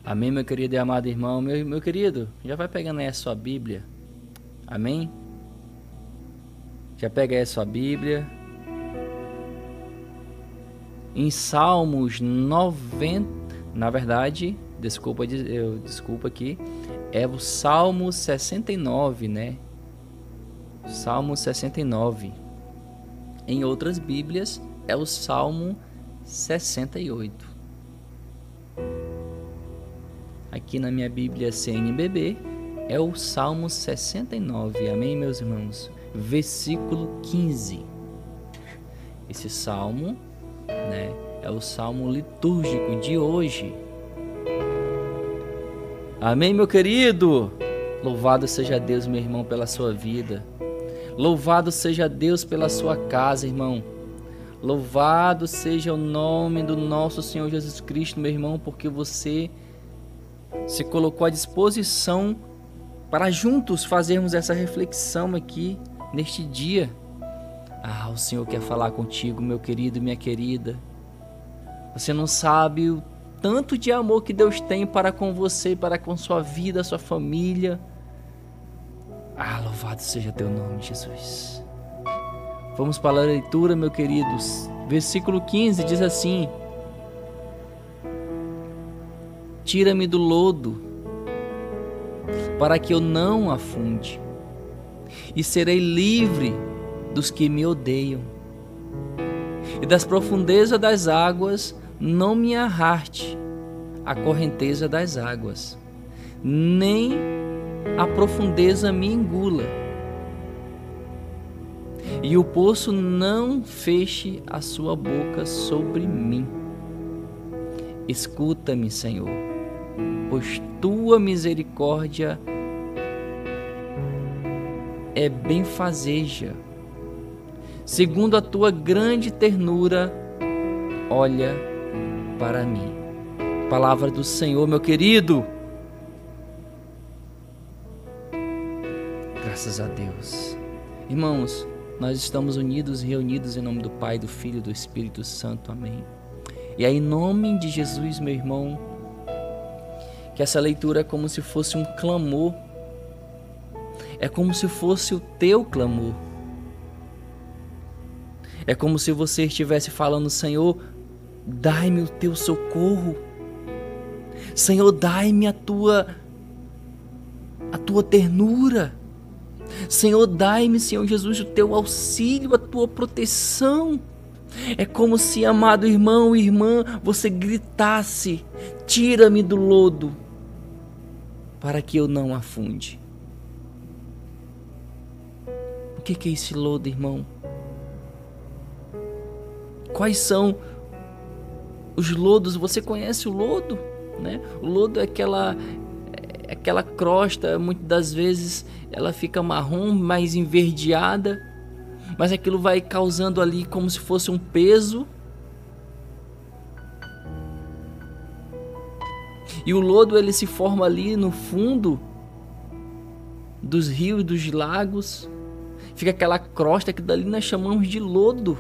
Amém, meu querido e amado irmão. Meu querido, já vai pegando aí a sua Bíblia. Amém? Já pega aí a sua Bíblia. Em Salmos 90, na verdade, desculpa aqui, é o Salmo 69, né? Salmo 69. Em outras Bíblias é o Salmo 68. Aqui na minha Bíblia CNBB é o Salmo 69, amém, meus irmãos? Versículo 15. Esse salmo, né, é o salmo litúrgico de hoje. Amém, meu querido? Louvado seja Deus, meu irmão, pela sua vida. Louvado seja Deus pela sua casa, irmão. Louvado seja o nome do nosso Senhor Jesus Cristo, meu irmão, porque você se colocou à disposição para juntos fazermos essa reflexão aqui neste dia. O Senhor quer falar contigo, meu querido, minha querida. Você não sabe o tanto de amor que Deus tem para com você, para com sua vida, sua família. Louvado seja teu nome, Jesus. Vamos para a leitura, meu queridos. Versículo 15 diz assim: tira-me do lodo, para que eu não afunde, e serei livre dos que me odeiam. E das profundezas das águas não me arraste a correnteza das águas, nem a profundeza me engula, e o poço não feche a sua boca sobre mim. Escuta-me, Senhor, pois tua misericórdia é benfazeja. Segundo a tua grande ternura, olha para mim. Palavra do Senhor, meu querido. Graças a Deus. Irmãos, nós estamos unidos e reunidos em nome do Pai, do Filho e do Espírito Santo. Amém. E aí, em nome de Jesus, meu irmão, que essa leitura é como se fosse um clamor. É como se fosse o teu clamor. É como se você estivesse falando: Senhor, dai-me o teu socorro. Senhor, dai-me a tua ternura. Senhor, dai-me, Senhor Jesus, o teu auxílio, a tua proteção. É como se, amado irmão e irmã, você gritasse: tira-me do lodo, para que eu não afunde. O que é esse lodo, irmão? Quais são os lodos? Você conhece o lodo, né? O lodo é aquela crosta, muitas das vezes ela fica marrom, mais enverdeada, mas aquilo vai causando ali como se fosse um peso. E o lodo, ele se forma ali no fundo dos rios, dos lagos. Fica aquela crosta que dali nós chamamos de lodo.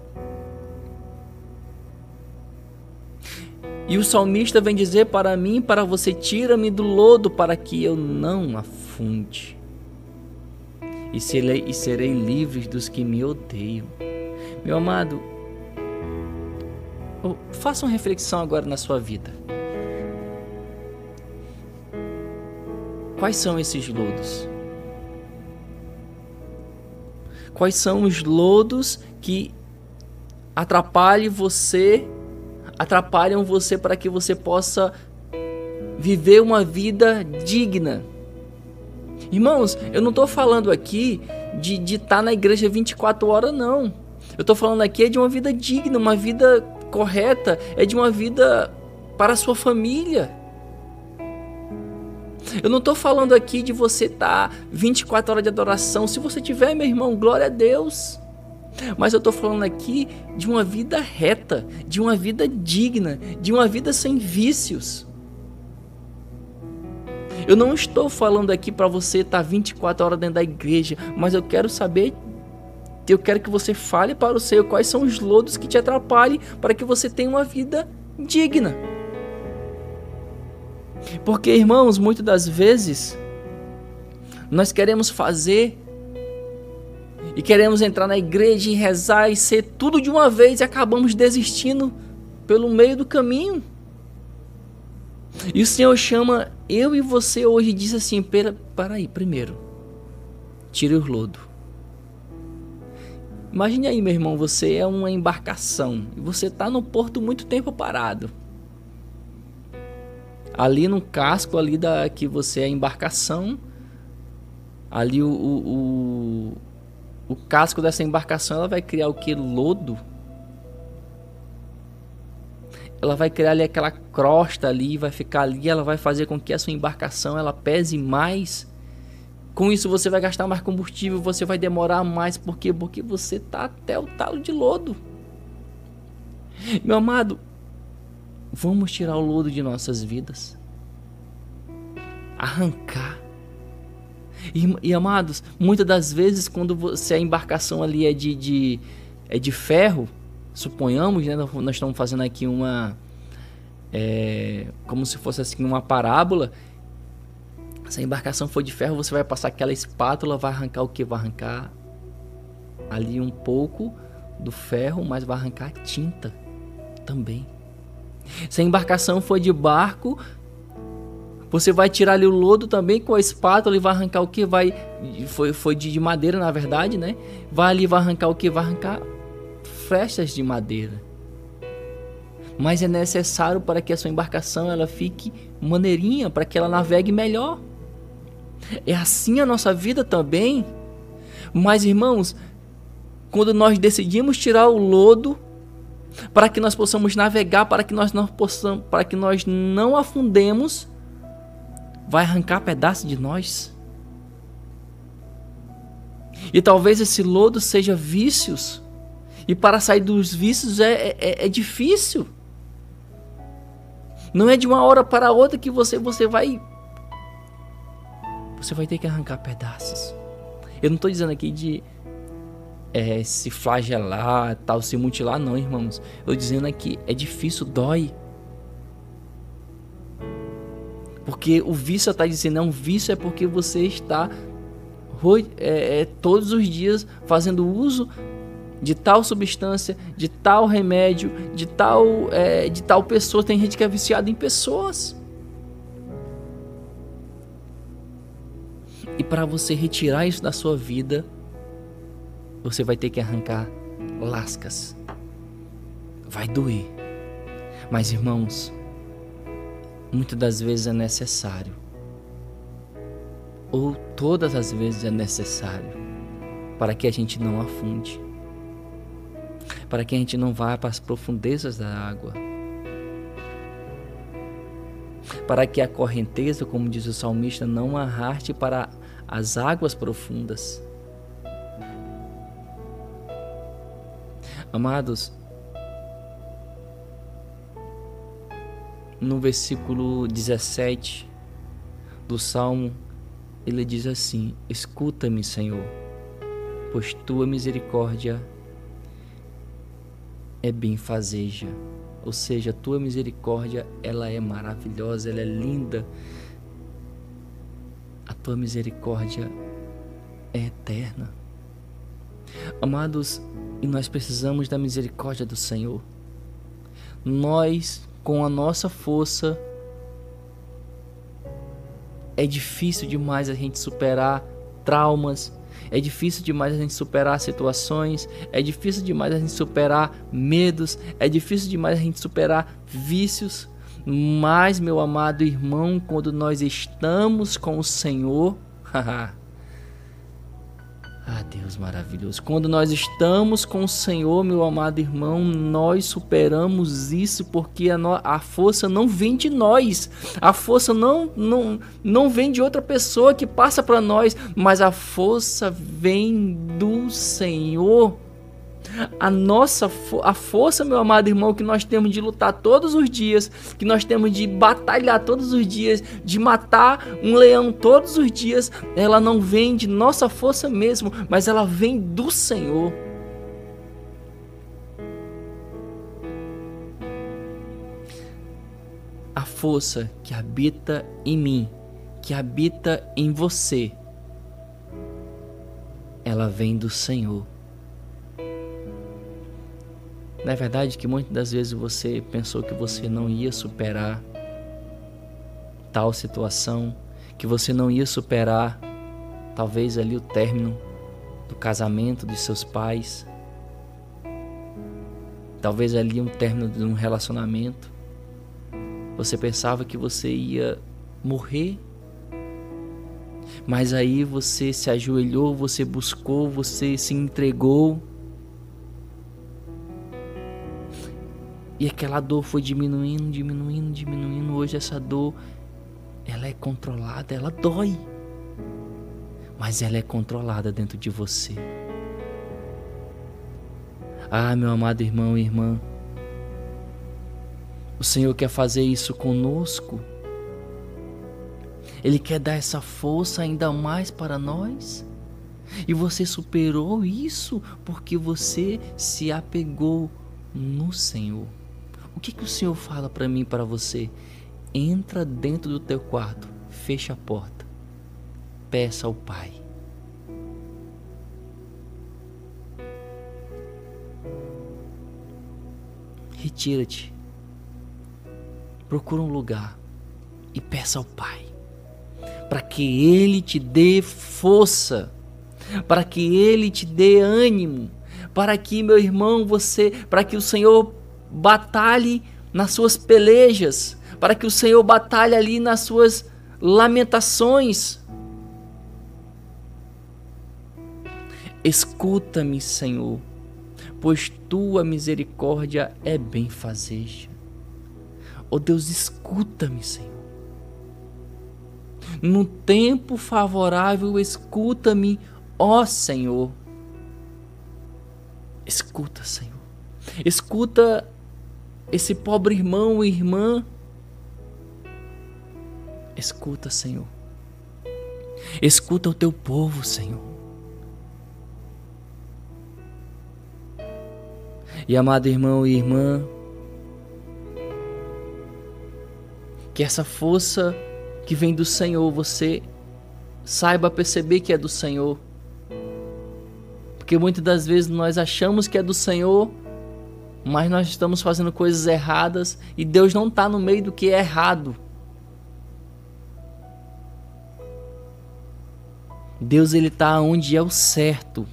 E o salmista vem dizer para mim, para você: tira-me do lodo, para que eu não afunde, e serei livre dos que me odeiam. Meu amado, faça uma reflexão agora na sua vida. Quais são esses lodos? Quais são os lodos que atrapalham você para que você possa viver uma vida digna? Irmãos, eu não estou falando aqui de estar na igreja 24 horas, não. Eu estou falando aqui de uma vida digna, uma vida correta, é de uma vida para a sua família. Eu não estou falando aqui de você estar 24 horas de adoração. Se você tiver, meu irmão, glória a Deus. Mas eu estou falando aqui de uma vida reta, de uma vida digna, de uma vida sem vícios. Eu não estou falando aqui para você estar 24 horas dentro da igreja, mas eu quero que você fale para o Senhor quais são os lodos que te atrapalhem para que você tenha uma vida digna. Porque, irmãos, muitas das vezes nós queremos fazer e queremos entrar na igreja e rezar e ser tudo de uma vez e acabamos desistindo pelo meio do caminho. E o Senhor chama eu e você hoje e diz assim: para aí, primeiro, tire o lodo. Imagine aí, meu irmão, você é uma embarcação e você está no porto muito tempo parado. Ali no casco ali que você é a embarcação, ali o casco dessa embarcação, ela vai criar o que? Lodo. Ela vai criar ali aquela crosta ali, vai ficar ali, ela vai fazer com que a sua embarcação ela pese mais. Com isso você vai gastar mais combustível, você vai demorar mais. Por quê? Porque você está até o talo de lodo. Meu amado, vamos tirar o lodo de nossas vidas. Arrancar. E amados, muitas das vezes quando a embarcação ali é de ferro, suponhamos, né, nós estamos fazendo aqui como se fosse assim uma parábola. Se a embarcação for de ferro, você vai passar aquela espátula, vai arrancar o que? Vai arrancar ali um pouco do ferro, mas vai arrancar a tinta também. Se a embarcação for de barco, você vai tirar ali o lodo também com a espátula e vai arrancar o que? Foi de madeira, na verdade, né? Vai arrancar o que? Vai arrancar frestas de madeira. Mas é necessário para que a sua embarcação ela fique maneirinha, para que ela navegue melhor. É assim a nossa vida também. Mas, irmãos, quando nós decidimos tirar o lodo, para que nós possamos navegar, para que nós não afundemos, vai arrancar pedaço de nós. E talvez esse lodo seja vícios. E para sair dos vícios é difícil. Não é de uma hora para outra que você vai ter que arrancar pedaços. Eu não estou dizendo aqui de se flagelar, tal, se mutilar, não, irmãos. Eu estou dizendo aqui, é difícil, dói. Porque o vício está dizendo, não, vício é porque você está todos os dias fazendo uso de tal substância, de tal remédio, de tal pessoa. Tem gente que é viciada em pessoas. E para você retirar isso da sua vida, você vai ter que arrancar lascas. Vai doer. Mas, irmãos, muitas das vezes é necessário. Ou todas as vezes é necessário. Para que a gente não afunde. Para que a gente não vá para as profundezas da água. Para que a correnteza, como diz o salmista, não arraste para as águas profundas. Amados, no versículo 17 do Salmo, ele diz assim: escuta-me, Senhor, pois tua misericórdia é benfazeja. Ou seja, a tua misericórdia, ela é maravilhosa, ela é linda. A tua misericórdia é eterna. Amados, e nós precisamos da misericórdia do Senhor. Nós, com a nossa força, é difícil demais a gente superar traumas, é difícil demais a gente superar situações, é difícil demais a gente superar medos, é difícil demais a gente superar vícios. Mas, meu amado irmão, quando nós estamos com o Senhor, Deus maravilhoso, quando nós estamos com o Senhor, meu amado irmão, nós superamos isso, porque a força não vem de nós, a força não vem de outra pessoa que passa para nós, mas a força vem do Senhor. A força, meu amado irmão, que nós temos de lutar todos os dias, que nós temos de batalhar todos os dias, de matar um leão todos os dias, ela não vem de nossa força mesmo, mas ela vem do Senhor. a força que habita em mim, que habita em você, ela vem do Senhor. Não é verdade que muitas das vezes você pensou que você não ia superar tal situação, que você não ia superar talvez ali o término do casamento dos seus pais, talvez ali um término de um relacionamento. Você pensava que você ia morrer, mas aí você se ajoelhou, você buscou, você se entregou, e aquela dor foi diminuindo. Hoje essa dor, ela é controlada, ela dói, mas ela é controlada dentro de você. Ah, meu amado irmão e irmã, o Senhor quer fazer isso conosco. Ele quer dar essa força ainda mais para nós. E você superou isso porque você se apegou no Senhor. O que o Senhor fala para mim e para você? Entra dentro do teu quarto, fecha a porta, peça ao Pai. Retira-te, procura um lugar e peça ao Pai, para que Ele te dê força, para que Ele te dê ânimo, para que, meu irmão, para que o Senhor batalhe nas suas pelejas, para que o Senhor batalhe ali nas suas lamentações. Escuta-me, Senhor, pois tua misericórdia é benfazeja. Oh Deus, escuta-me, Senhor. No tempo favorável, escuta-me, ó Senhor. Escuta, Senhor. Escuta esse pobre irmão e irmã. Escuta, Senhor. Escuta o teu povo, Senhor. E amado irmão e irmã, que essa força que vem do Senhor, você saiba perceber que é do Senhor. Porque muitas das vezes nós achamos que é do Senhor, mas nós estamos fazendo coisas erradas e Deus não está no meio do que é errado. Deus, Ele está onde é o certo.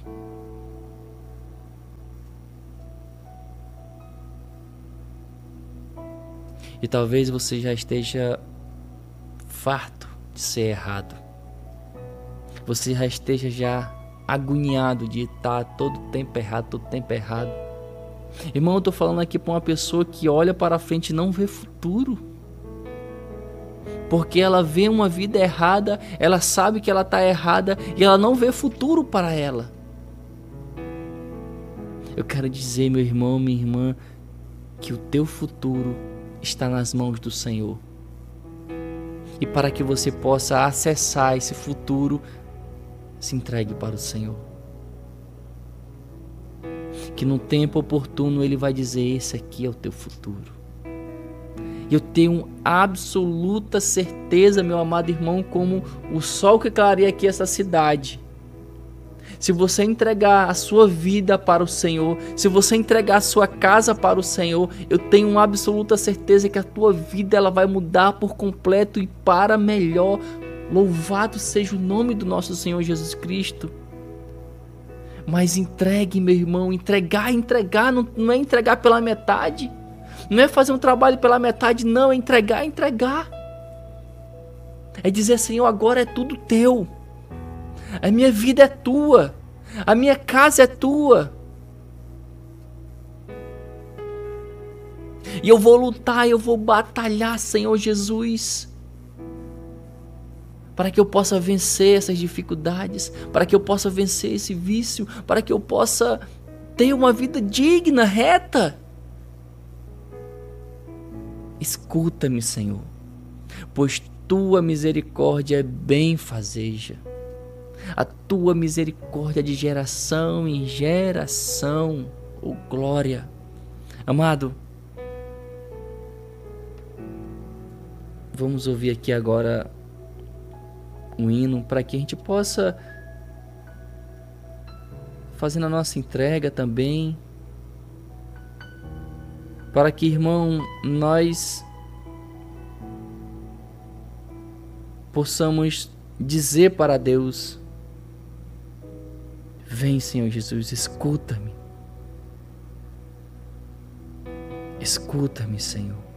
E talvez você já esteja farto de ser errado. Você já esteja já agoniado de estar todo tempo errado. Irmão, eu estou falando aqui para uma pessoa que olha para frente e não vê futuro. Porque ela vê uma vida errada, ela sabe que ela está errada e ela não vê futuro para ela. Eu quero dizer, meu irmão, minha irmã, que o teu futuro está nas mãos do Senhor. E para que você possa acessar esse futuro, se entregue para o Senhor. Que no tempo oportuno Ele vai dizer: esse aqui é o teu futuro. E eu tenho absoluta certeza, meu amado irmão, como o sol que clareia aqui essa cidade. Se você entregar a sua vida para o Senhor, se você entregar a sua casa para o Senhor, eu tenho uma absoluta certeza que a tua vida ela vai mudar por completo e para melhor. Louvado seja o nome do nosso Senhor Jesus Cristo. Mas entregue, meu irmão, entregar não é entregar pela metade, não é fazer um trabalho pela metade, não, é entregar. É dizer: Senhor, agora é tudo teu. A minha vida é tua. A minha casa é tua. E eu vou lutar, eu vou batalhar, Senhor Jesus, para que eu possa vencer essas dificuldades, para que eu possa vencer esse vício, para que eu possa ter uma vida digna, reta. Escuta-me, Senhor, pois tua misericórdia é benfazeja. A tua misericórdia de geração em geração, oh glória. Amado, Vamos ouvir aqui agora um hino para que a gente possa, fazendo a nossa entrega também, para que, irmão, nós possamos dizer para Deus: vem, Senhor Jesus, escuta-me. Escuta-me, Senhor.